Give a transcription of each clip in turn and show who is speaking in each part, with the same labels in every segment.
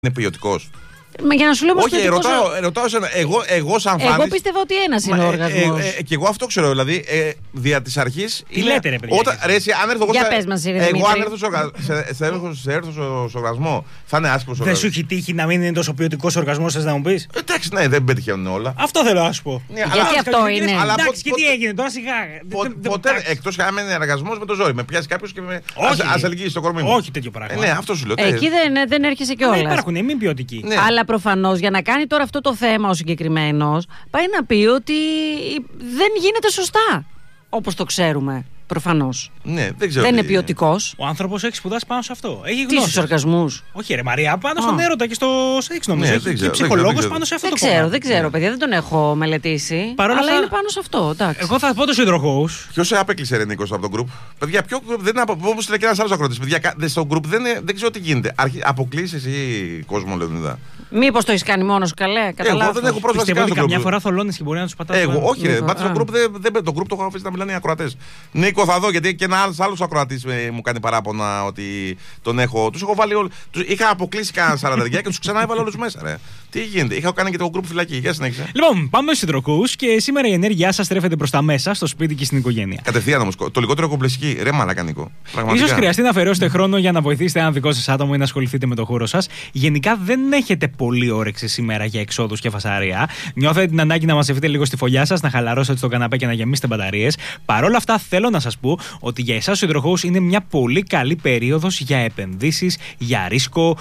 Speaker 1: είναι ποιοτικός.
Speaker 2: Μα για να σου λέω πως
Speaker 1: όχι, ρωτάω εσένα. Εγώ σαν φάνης.
Speaker 2: Εγώ πίστευα ότι ένας είναι ο οργασμός.
Speaker 1: Και εγώ αυτό ξέρω. Δηλαδή, δια της αρχής.
Speaker 3: Τι λέτε, ρε παιδιά.
Speaker 1: Αν έρθω εγώ.
Speaker 2: Για πες μας,
Speaker 1: εγώ αν έρθω σε οργασμό, θα είναι άσχημος οργασμός.
Speaker 3: Δεν σου έχει τύχει να μην είναι τόσο ποιοτικός οργασμός, θες να μου πεις?
Speaker 1: Εντάξει, ναι, δεν πετυχαίνουν όλα.
Speaker 3: Αυτό θέλω να σου πω.
Speaker 2: Γιατί αυτό είναι.
Speaker 3: Εντάξει, και τι έγινε τώρα, σιγά.
Speaker 1: Ποτέ εκτός αν είναι εργασμός με το ζόρι. Με πιάσει κάποιος και με ασελγεί στο κορμί μου.
Speaker 3: Όχι τέτοιο πράγμα.
Speaker 1: Ναι, αυτό σου λέω.
Speaker 2: Εκεί δεν έρχεσαι κιόλας.
Speaker 3: Υπάρχουν μη ποιοτικοί.
Speaker 2: Αλλά προφανώς για να κάνει τώρα αυτό το θέμα ο συγκεκριμένος, πάει να πει ότι δεν γίνεται σωστά όπως το ξέρουμε. Προφανώς.
Speaker 1: Ναι, δεν ξέρω.
Speaker 2: Δεν είναι ποιοτικός.
Speaker 3: Ο άνθρωπος έχει σπουδάσει πάνω σε αυτό. Έχει
Speaker 2: γνώση. Στους οργασμούς.
Speaker 3: Όχι, ρε Μαρία, πάνω στον έρωτα και στο σεξ νομίζω.
Speaker 1: Ναι,
Speaker 3: έχει ψυχολόγος πάνω σε αυτό το κομμάτι.
Speaker 2: Δεν ξέρω, παιδιά, δεν τον έχω μελετήσει. Αλλά είναι πάνω σε αυτό. Εντάξει.
Speaker 3: Εγώ θα πω τους υδροχόους.
Speaker 1: Ποιος σε απέκλεισε, ρε Νίκος, από τον group? Παιδιά, ποιο group δεν όπως λέει και ένας άλλος ακροτής. Παιδιά, στο group δεν ξέρω τι γίνεται. Αποκλείσει εσύ κόσμο, Λεωνίδα.
Speaker 2: Μήπως το έχεις κάνει μόνος σου, καλέ?
Speaker 1: Εγώ δεν έχω πρόσβαση καν στο group.
Speaker 3: Καμιά φορά θολώνεις και μπορεί να τους πατάς.
Speaker 1: Εγώ, όχι, ρε. Στο group το group το έχω αφήσει να μιλάνε οι ακροατές. Νίκο, θα δω γιατί και ένα άλλο ακροατής μου κάνει παράπονα ότι τον έχω. Τους έχω βάλει όλους. Είχα αποκλείσει κανένα 40 και τους ξανά έβαλα όλους μέσα, ρε. Τι γίνεται, είχα κάνει και το group φυλακή. Για συνέχισε.
Speaker 3: Λοιπόν, πάμε στους υδροχόους και σήμερα η ενέργειά σας στρέφεται προς τα μέσα, στο σπίτι και στην οικογένεια.
Speaker 1: Κατευθείαν όμως. Το λιγότερο κομπλεξική. Ρε μαλάκα, Νίκο.
Speaker 3: Ίσως χρειαστεί να αφαιρώσετε χρόνο για να βοηθήσετε ένα δικό σας άτομο ή να ασχοληθείτε με το χώρο σας. Γενικά δεν έχετε πολύ όρεξη σήμερα για εξόδους και φασαρία. Νιώθετε την ανάγκη να μαζευτείτε λίγο στη φωλιά σας, να χαλαρώσετε στο καναπέ και να γεμίσετε μπαταρίες. Παρ' όλα αυτά, θέλω να σας πω ότι για εσάς τους υδροχόους είναι μια πολύ καλή περίοδος για επενδύσεις, για ρίσκο,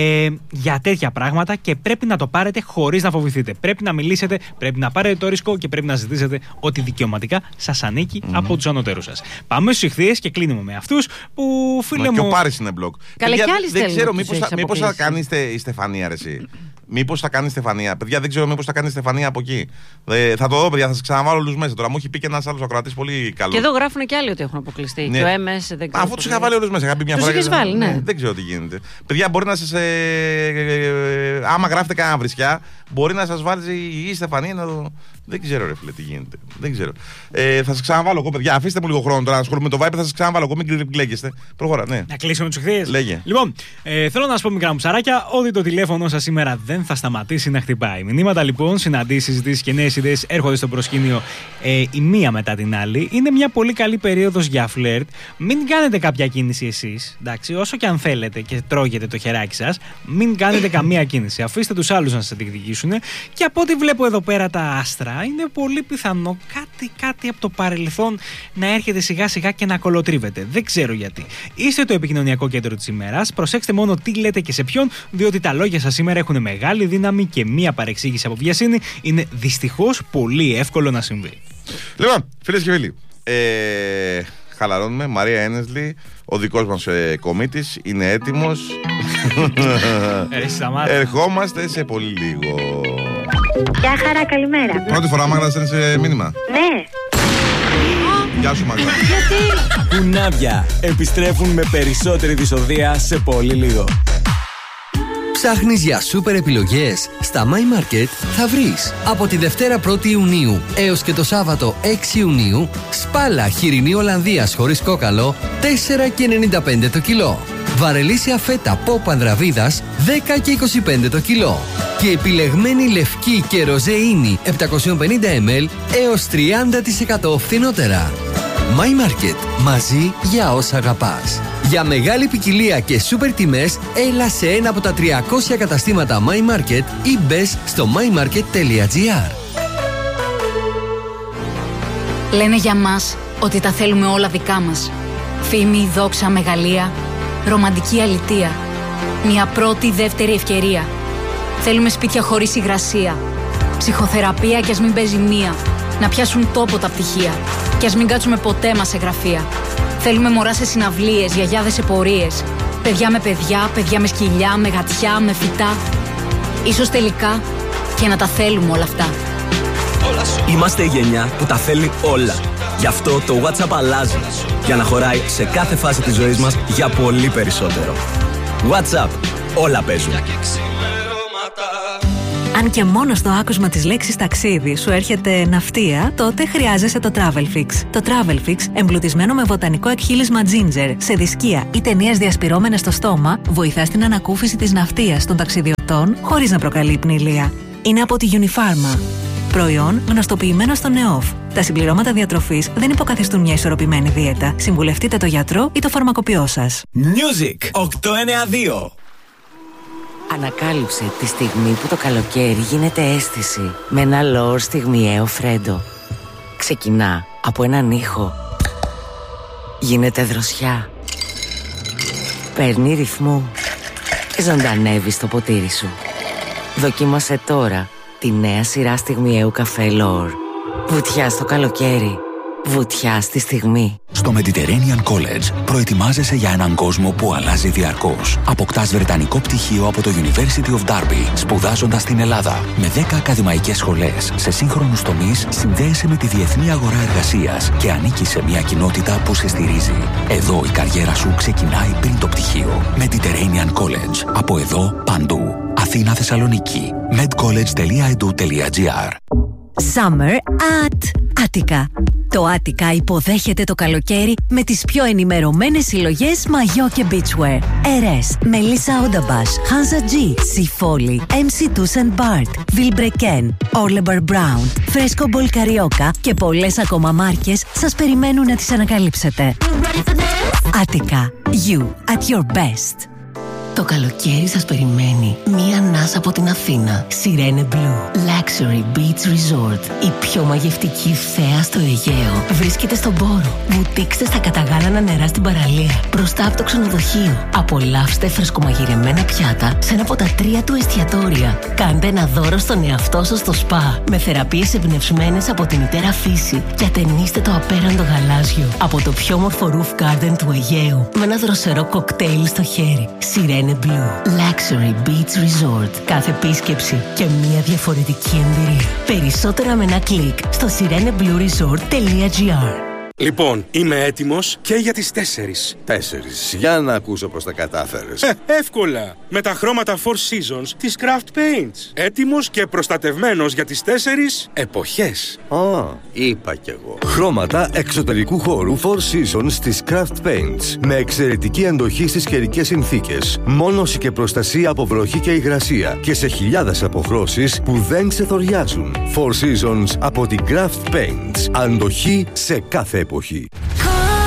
Speaker 3: για τέτοια πράγματα και πρέπει να το πάρετε χωρίς να φοβηθείτε. Πρέπει να μιλήσετε, πρέπει να πάρετε το ρίσκο και πρέπει να ζητήσετε ότι δικαιωματικά σας ανήκει από τους ανωτέρους σας. Πάμε στους ηχθείες και κλείνουμε με αυτούς που φίλε μου.
Speaker 1: Και ο Πάρης είναι μπλοκ.
Speaker 2: Δεν
Speaker 1: ξέρω, μήπως θα κάνει η Στεφανία, ρε εσύ. Μήπως θα κάνει Στεφανία. Παιδιά, δεν ξέρω μήπως θα κάνει Στεφανία από εκεί. Θα το δω, παιδιά, θα σας ξαναβάλω όλους μέσα. Τώρα μου έχει πει και ένας άλλος ακροατής πολύ καλό.
Speaker 2: Και εδώ γράφουν και άλλοι ότι έχουν αποκλειστεί.
Speaker 1: Ναι.
Speaker 2: Και ο MS δεν ξέρω.
Speaker 1: Αφού τους είχα βάλει όλους μέσα. Είχα πει μια φορά.
Speaker 2: Τους είχες βάλει, ναι.
Speaker 1: Δεν ξέρω τι γίνεται. Παιδιά, μπορεί να σας. Άμα γράφετε κανένα βρισιά, μπορεί να σας βάλει η Στεφανία να το. Δεν ξέρω, ρε φίλε, τι γίνεται. Δεν ξέρω. Θα σας ξαναβάλω εγώ, παιδιά. Αφήστε μου λίγο χρόνο τώρα να ασχολούμαι με το Viper. Θα σας ξαναβάλω εγώ. Μην κλαίγεστε. Προχώρα, ναι.
Speaker 3: Να κλείσουμε τους ηχθείες.
Speaker 1: Λέγε.
Speaker 3: Λοιπόν, θέλω να σας πω, μικρά μου ψαράκια, ότι το τηλέφωνο σας σήμερα δεν θα σταματήσει να χτυπάει. Μηνύματα λοιπόν, συναντήσεις, συζητήσεις και νέες ιδέες έρχονται στο προσκήνιο η μία μετά την άλλη. Είναι μια πολύ καλή περίοδος για φλερτ. Μην κάνετε κάποια κίνηση εσείς. Εντάξει, όσο και αν θέλετε και τρώγετε το χεράκι σας, μην κάνετε καμία κίνηση. Αφήστε τους άλλους να σας διεκδικήσουν. Και από ό,τι βλέπω εδώ πέρα τα άστρα, είναι πολύ πιθανό κάτι από το παρελθόν να έρχεται σιγά σιγά και να κολοτρίβεται. Δεν ξέρω γιατί. Είστε το επικοινωνιακό κέντρο της ημέρας. Προσέξτε μόνο τι λέτε και σε ποιον, διότι τα λόγια σας σήμερα έχουν μεγάλη δύναμη και μία παρεξήγηση από βιασύνη είναι δυστυχώς πολύ εύκολο να συμβεί.
Speaker 1: Λοιπόν, φίλες και φίλοι, χαλαρώνουμε. Μαρία Ένεσλι, ο δικός μας κομίτης, είναι έτοιμος. Ερχόμαστε σε πολύ λίγο.
Speaker 4: Γεια χαρά, καλημέρα.
Speaker 1: Πρώτη φορά Μάγδα στέλνεις μήνυμα.
Speaker 4: Ναι.
Speaker 1: Γεια σου Μάγδα.
Speaker 5: Κουνάβια επιστρέφουν με περισσότερη δυσοδεία σε πολύ λίγο.
Speaker 6: Ψάχνεις για σούπερ επιλογές? Στα My Market θα βρεις. Από τη Δευτέρα 1η Ιουνίου έως και το Σάββατο 6 Ιουνίου, σπάλα χοιρινή Ολλανδίας χωρίς κόκαλο 4,95 το κιλό. Βαρελίσια φέτα Pop Ανδραβίδας 10 και 25 το κιλό. Και επιλεγμένη λευκή και ροζέ ίνι 750 ml έως 30% φθηνότερα. My Market. Μαζί για όσα αγαπάς. Για μεγάλη ποικιλία και σούπερ τιμές, έλα σε ένα από τα 300 καταστήματα My Market ή μπες στο mymarket.gr.
Speaker 7: Λένε για μας ότι τα θέλουμε όλα δικά μας. Φήμη, δόξα, μεγαλεία, ρομαντική αλητεία. Μια πρώτη, δεύτερη ευκαιρία. Θέλουμε σπίτια χωρίς υγρασία. Ψυχοθεραπεία κι ας μην παίζει μία. Να πιάσουν τόπο τα πτυχία. Κι ας μην κάτσουμε ποτέ μας σε γραφεία. Θέλουμε μωρά σε συναυλίες, γιαγιάδες σε πορείες. Παιδιά με παιδιά, παιδιά με σκυλιά, με γατιά, με φυτά. Ίσως τελικά και να τα θέλουμε όλα αυτά.
Speaker 5: Είμαστε η γενιά που τα θέλει όλα. Γι' αυτό το WhatsApp αλλάζει. Για να χωράει σε κάθε φάση της ζωής μας για πολύ περισσότερο. WhatsApp. Όλα παίζουν.
Speaker 8: Αν και μόνο στο άκουσμα της λέξης ταξίδι σου έρχεται ναυτία, τότε χρειάζεσαι το Travelfix. Το Travelfix, εμπλουτισμένο με βοτανικό εκχύλισμα ginger, σε δισκία ή ταινίες διασπυρώμενες στο στόμα, βοηθά στην ανακούφιση της ναυτίας των ταξιδιωτών χωρίς να προκαλεί πνηλεία. Είναι από τη Unifarma. Προϊόν γνωστοποιημένο στο ΝΕΟΦ. Τα συμπληρώματα διατροφής δεν υποκαθιστούν μια ισορροπημένη δίαιτα. Συμβουλευτείτε το γιατρό ή το φαρμακοποιό σας.
Speaker 9: Music 892.
Speaker 10: Ανακάλυψε τη στιγμή που το καλοκαίρι γίνεται αίσθηση με ένα λόρ στιγμιαίο φρέντο. Ξεκινά από έναν ήχο. Γίνεται δροσιά. Παίρνει ρυθμό και ζωντανεύει στο ποτήρι σου. Δοκίμασε τώρα τη νέα σειρά στιγμιαίου καφέ Λόρ. Βουτιά στο καλοκαίρι. Βουτιά στη στιγμή.
Speaker 11: Στο Mediterranean College προετοιμάζεσαι για έναν κόσμο που αλλάζει διαρκώς. Αποκτάς βρετανικό πτυχίο από το University of Derby, σπουδάζοντας στην Ελλάδα. Με 10 ακαδημαϊκές σχολές σε σύγχρονους τομείς, συνδέεσαι με τη διεθνή αγορά εργασίας και ανήκεις σε μια κοινότητα που σε στηρίζει. Εδώ η καριέρα σου ξεκινάει πριν το πτυχίο. Mediterranean College. Από εδώ παντού. Αθήνα, Θεσσαλονίκη. medcollege.edu.gr.
Speaker 8: Summer at Attica. Το Attica υποδέχεται το καλοκαίρι με τις πιο ενημερωμένες συλλογές μαγιό και beachwear. Erez, Melissa Odabash, Hansa G, Sifoli, MC Tuss & Bart, Vilebrequin, Orlebar Brown, Fresco Ball Carioca και πολλές ακόμα μάρκες σας περιμένουν να τις ανακαλύψετε. Attica, you at your best.
Speaker 12: Το καλοκαίρι σας περιμένει μία ανάσα από την Αθήνα. Sirene Blue Luxury Beach Resort. Η πιο μαγευτική θέα στο Αιγαίο. Βρίσκεται στον Πόρο. Βουτήξτε στα καταγάλανα νερά στην παραλία. Μπροστά από το ξενοδοχείο. Απολαύστε φρεσκομαγειρεμένα πιάτα σε ένα από τα 3 του εστιατόρια. Κάντε ένα δώρο στον εαυτό σας στο σπα. Με θεραπείες εμπνευσμένες από τη μητέρα φύση. Και ατενίστε το απέραντο γαλάζιο από το πιο όμορφο roof garden του Αιγαίου. Με ένα δροσερό κοκτέιλ στο χέρι. Sirene Blue Luxury Beach Resort. Κάθε επίσκεψη και μια διαφορετική εμπειρία. Περισσότερα με ένα κλικ στο sireneblueresort.gr.
Speaker 13: Λοιπόν, είμαι έτοιμος και για τις 4.
Speaker 14: 4. Για να ακούσω πως τα κατάφερες.
Speaker 13: Εύκολα. Με τα χρώματα Four Seasons της Craft Paints. Έτοιμος και προστατευμένος για τις 4 εποχές.
Speaker 14: Είπα κι εγώ. Χρώματα εξωτερικού χώρου Four Seasons της Craft Paints. Με εξαιρετική αντοχή στις καιρικές συνθήκες. Μόνωση και προστασία από βροχή και υγρασία. Και σε χιλιάδες αποχρώσεις που δεν ξεθοριάζουν. Four Seasons από την Craft Paints. Αντοχή σε κάθε εποχή.